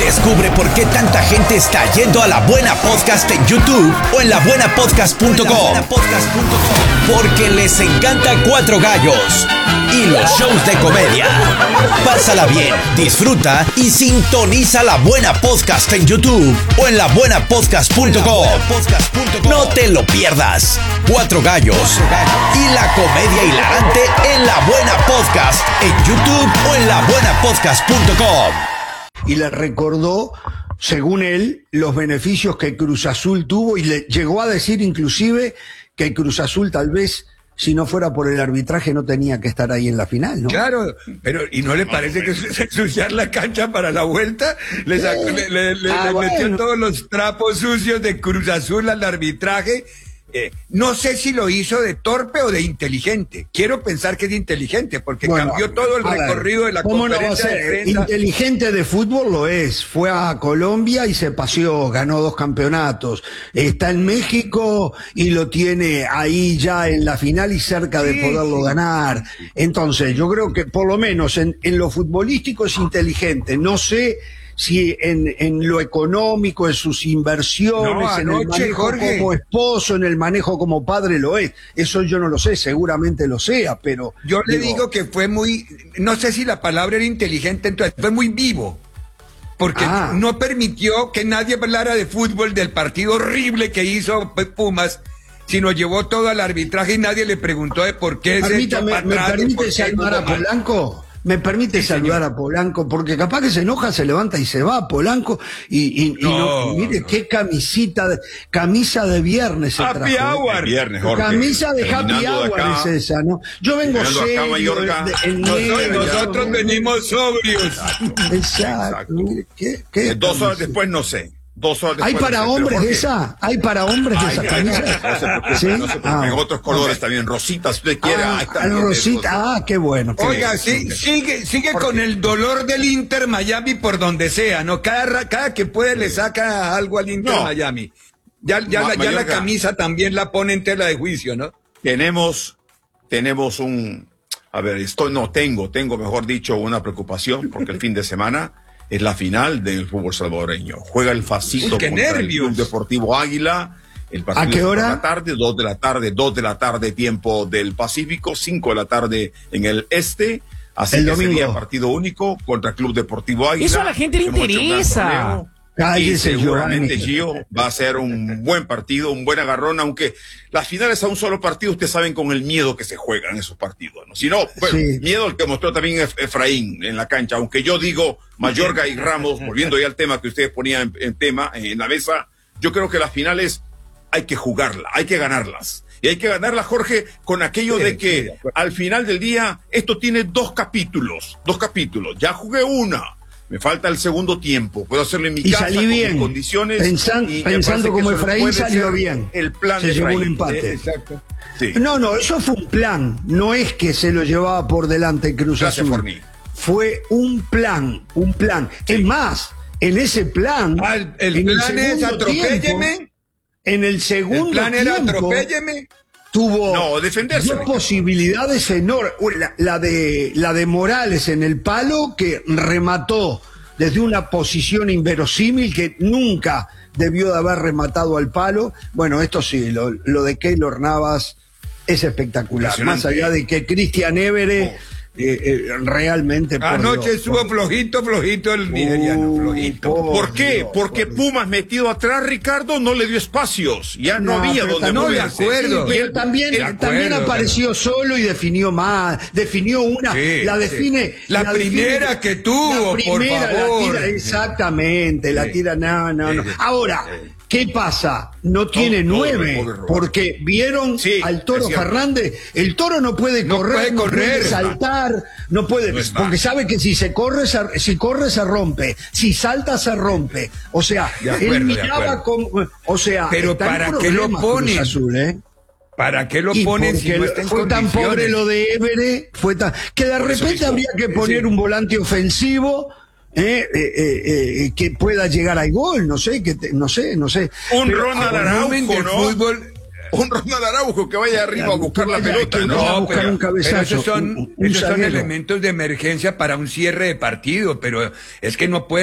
Descubre por qué tanta gente está yendo a La Buena Podcast en YouTube o en labuenapodcast.com. Porque les encanta Cuatro Gallos y los shows de comedia. Pásala bien, disfruta y sintoniza La Buena Podcast en YouTube o en labuenapodcast.com. No te lo pierdas. Cuatro Gallos y la comedia hilarante en La Buena Podcast en YouTube o en labuenapodcast.com. Y le recordó, según él, los beneficios que Cruz Azul tuvo, y le llegó a decir inclusive que Cruz Azul tal vez, si no fuera por el arbitraje, no tenía que estar ahí en la final, ¿no? Claro, pero ¿y no le parece que es ensuciar la cancha para la vuelta? Le metió todos los trapos sucios de Cruz Azul al arbitraje. No sé si lo hizo de torpe o de inteligente. Quiero pensar que es de inteligente, porque cambió todo el recorrido de la conferencia de prensa. Inteligente de fútbol lo es. Fue a Colombia y se paseó, ganó 2 campeonatos. Está en México y lo tiene ahí ya en la final y cerca de poderlo ganar. Entonces, yo creo que por lo menos en lo futbolístico es inteligente. No sé si en lo económico, en sus inversiones, en el manejo como esposo, en el manejo como padre lo es. Eso yo no lo sé, seguramente lo sea, pero... Yo le digo que fue muy, no sé si la palabra era inteligente, entonces fue muy vivo, porque no permitió que nadie hablara de fútbol, del partido horrible que hizo Pumas, sino llevó todo al arbitraje y nadie le preguntó de por qué se echó para atrás. ¿Me permite salvar a Polanco? ¿Me permite saludar a Polanco? Porque capaz que se enoja, se levanta y se va Polanco y mire qué camisa de viernes se trajo. Happy Hour. Viernes, Jorge. Camisa de Happy Hour es esa, ¿no? Yo vengo serio. Nosotros venimos sobrios. Exacto. ¿Qué 2 horas después no sé. 2 horas después. ¿Hay para hombres de esa? ¿Hay para hombres de esa camisa? No sé, en otros colores también, rositas, si usted quiere. Rosita, qué bueno. Oiga, sigue con el dolor del Inter Miami por donde sea, ¿no? Cada que puede le saca algo al Inter Miami. Ya la camisa también la pone en tela de juicio, ¿no? Tenemos un... A ver, tengo, mejor dicho, una preocupación, porque el fin de semana es la final del fútbol salvadoreño. Juega el Facito contra el Club Deportivo Águila. El partido ¿a qué hora? 2 de la tarde, tiempo del Pacífico, 5 de la tarde en el este. Así el domingo sería partido único contra el Club Deportivo Águila. Eso a la gente le interesa. Y seguramente, Gio, va a ser un buen partido, un buen agarrón, aunque las finales a un solo partido, ustedes saben con el miedo que se juegan esos partidos, ¿no? Si no, bueno, miedo el que mostró también Efraín en la cancha, aunque yo digo Mayorga y Ramos, volviendo ya al tema que ustedes ponían en la mesa, yo creo que las finales hay que jugarlas, hay que ganarlas. Y hay que ganarlas, Jorge, con aquello de que al final del día, esto tiene 2 capítulos, ya jugué una. Me falta el segundo tiempo. Puedo hacerlo en mi casa, salí bien. Con condiciones. Pensando como Efraín salió bien. El plan se de llevó Efraín. un empate. Exacto. Sí. No, eso fue un plan. No es que se lo llevaba por delante Cruz Azul. Forní. Fue un plan. Sí. Es más, en ese plan... el plan es atropélleme. En el segundo tiempo... El plan era atropélleme. Tuvo defenderse. 2 posibilidades enormes. La de Morales en el palo, que remató desde una posición inverosímil que nunca debió de haber rematado al palo. Bueno, esto sí, lo de Keylor Navas es espectacular. Más allá de que Cristian Évere realmente... Anoche estuvo flojito el nigeriano, flojito. ¿Por qué? Porque Pumas metido atrás, Ricardo, no le dio espacios. Ya no había donde de acuerdo. Pero también apareció solo y definió más. Definió una. La define. La primera que tuvo, por favor. Exactamente. La tira, no. Ahora, ¿qué pasa? No tiene 9, porque vieron al Toro Fernández. El Toro no puede correr, no puede saltar, no puede, porque sabe que si corre se rompe, si salta se rompe. O sea, él miraba como, pero ¿para qué lo ponen? ¿Para qué lo ponen si no está en fue tan pobre lo de Évere, que de repente habría que poner un volante ofensivo que pueda llegar al gol, no sé. Un Ronald Araujo, ¿no? Un Ronald Araujo que vaya arriba a buscar la pelota, ¿no? Pero esos son elementos de emergencia para un cierre de partido, pero es que no puede